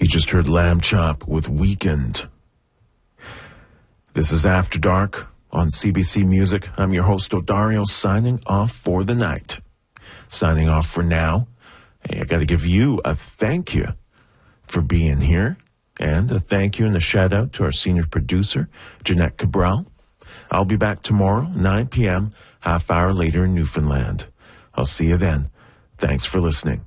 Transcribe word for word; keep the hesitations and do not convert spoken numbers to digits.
You just heard Lamb Chop with Weekend. This is After Dark on C B C Music. I'm your host, Odario, signing off for the night. Signing off for now. Hey, I got to give you a thank you for being here, and a thank you and a shout out to our senior producer, Jeanette Cabral. I'll be back tomorrow, nine p.m., half hour later in Newfoundland. I'll see you then. Thanks for listening.